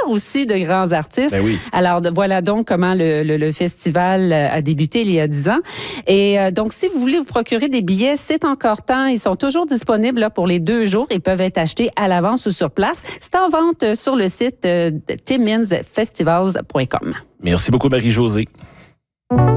aussi de grands artistes. Ben oui. Alors, voilà donc comment le festival a débuté il y a 10 ans. Et donc, si vous voulez vous procurer des billets, c'est encore temps. Ils sont toujours disponibles là, pour les 2 jours. Ils peuvent être achetés à l'avance ou sur place. C'est en vente sur le site timmins.festivals.com. Merci beaucoup, Marie-Josée.